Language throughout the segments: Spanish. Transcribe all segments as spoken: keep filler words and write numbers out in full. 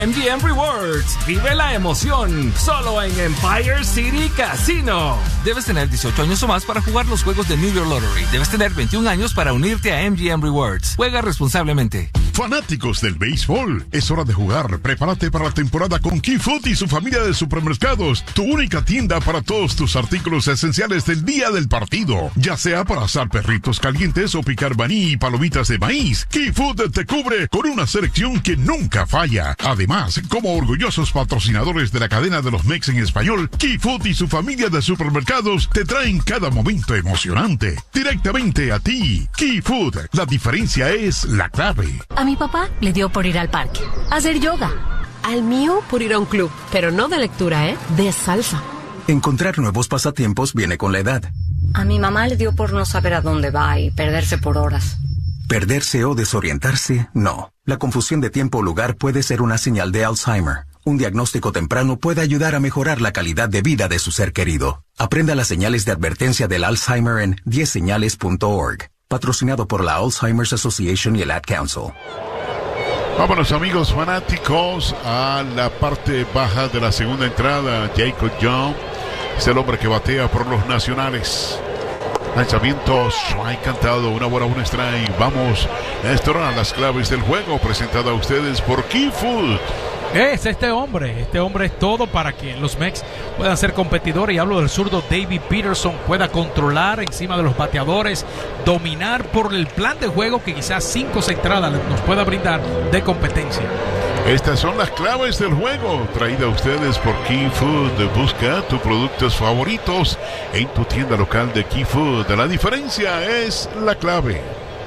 M G M Rewards. Vive la emoción solo en Empire City Casino. Debes tener dieciocho años o más para jugar los juegos de New York Lottery. Debes tener veintiún años para unirte a M G M Rewards. Juega responsablemente. Fanáticos del béisbol, es hora de jugar. Prepárate para la temporada con Key Food y su familia de supermercados. Tu única tienda para todos tus artículos esenciales del día del partido. Ya sea para asar perritos calientes o picar maní y palomitas de maíz, Key Food te cubre con una selección que nunca falla. Además, como orgullosos patrocinadores de la cadena de los Mex en español, Key Food y su familia de supermercados te traen cada momento emocionante. Directamente a ti. Key Food. La diferencia es la clave. A mi papá le dio por ir al parque, a hacer yoga. Al mío por ir a un club, pero no de lectura, ¿eh? De salsa. Encontrar nuevos pasatiempos viene con la edad. A mi mamá le dio por no saber a dónde va y perderse por horas. Perderse o desorientarse, no. La confusión de tiempo o lugar puede ser una señal de Alzheimer. Un diagnóstico temprano puede ayudar a mejorar la calidad de vida de su ser querido. Aprenda las señales de advertencia del Alzheimer en diez señales punto org. Patrocinado por la Alzheimer's Association y el Ad Council. Vámonos, amigos fanáticos, a la parte baja de la segunda entrada. Jacob Young es el hombre que batea por los nacionales. Lanzamiento, strike cantado, una bola, un strike. Vamos a explorar las claves del juego, presentada a ustedes por Key Food. Es este hombre, este hombre es todo para que los Mex puedan ser competidores, y hablo del zurdo David Peterson, pueda controlar encima de los bateadores, dominar por el plan de juego que quizás cinco entradas nos pueda brindar de competencia. Estas son las claves del juego, traída a ustedes por Key Food. Busca tus productos favoritos en tu tienda local de Key Food. La diferencia es la clave.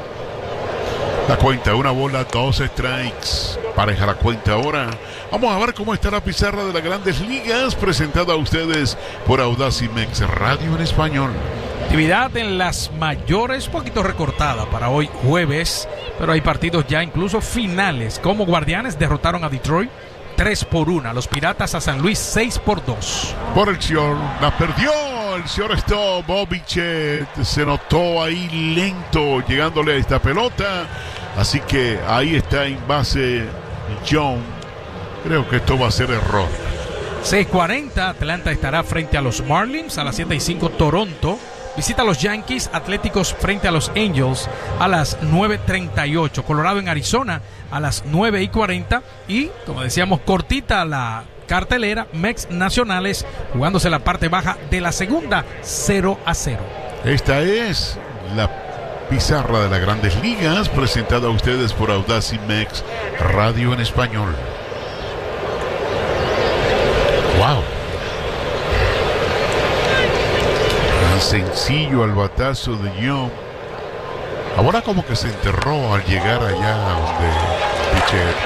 La cuenta, una bola, dos strikes. Pareja la cuenta ahora. Vamos a ver cómo está la pizarra de las Grandes Ligas, presentada a ustedes por Audacy Mex Radio en español. Actividad en las mayores, poquito recortada para hoy jueves, pero hay partidos ya incluso finales, como Guardianes derrotaron a Detroit tres por uno, los Piratas a San Luis seis por dos. Por el señor, la perdió el señor esto, Bobichet, se notó ahí lento llegándole a esta pelota, así que ahí está en base John. Creo que esto va a ser error. seis cuarenta, Atlanta estará frente a los Marlins. A las siete y cinco, Toronto visita a los Yankees. Atléticos frente a los Angels a las nueve treinta y ocho. Colorado en Arizona a las nueve y cuarenta. Y, como decíamos, cortita la cartelera. Mex Nacionales jugándose la parte baja de la segunda, cero a cero. Esta es la pizarra de las Grandes Ligas, presentada a ustedes por Audacy Mex Radio en español. Wow. Tan sencillo al batazo de Young. Ahora como que se enterró al llegar allá donde pitcher.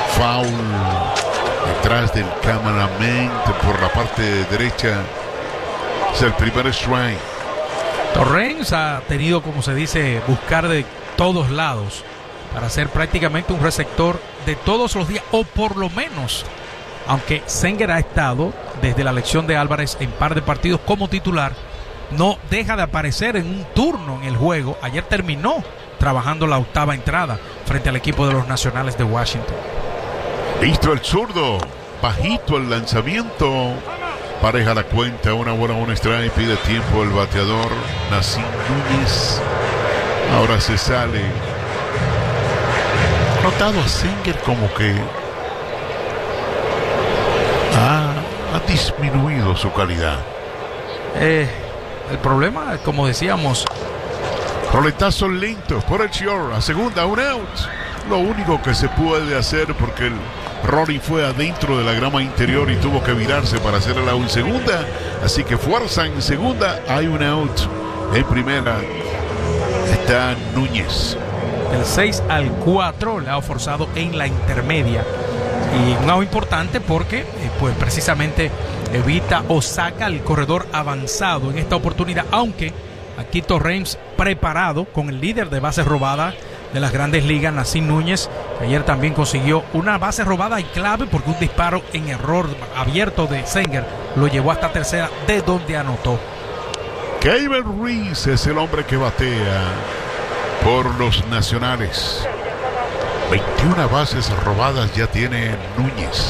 Foul detrás del cameraman por la parte derecha. Es el primer strike. Torrens ha tenido, como se dice, buscar de todos lados para ser prácticamente un receptor de todos los días, o por lo menos, aunque Senger ha estado desde la elección de Álvarez en par de partidos como titular, no deja de aparecer en un turno en el juego. Ayer terminó trabajando la octava entrada frente al equipo de los Nacionales de Washington. Listo el zurdo, bajito el lanzamiento, pareja la cuenta, una bola, un strike, pide tiempo el bateador Nacín Núñez. Ahora se sale. He notado a Senger como que ha, ha disminuido su calidad. Eh, el problema, como decíamos, roletazo lento por el short, a segunda, un out. Lo único que se puede hacer, porque el Rory fue adentro de la grama interior y tuvo que virarse para hacer el out en segunda, así que fuerza en segunda, hay un out. En primera está Núñez. Del seis al cuatro le ha forzado en la intermedia, y un out importante porque eh, pues precisamente evita o saca al corredor avanzado en esta oportunidad, aunque aquí Torrens preparado con el líder de bases robadas de las Grandes Ligas, Nacín Núñez, que ayer también consiguió una base robada y clave porque un disparo en error abierto de Senger lo llevó hasta tercera, de donde anotó. Keibert Ruiz es el hombre que batea por los Nacionales. veintiuna bases robadas ya tiene Núñez.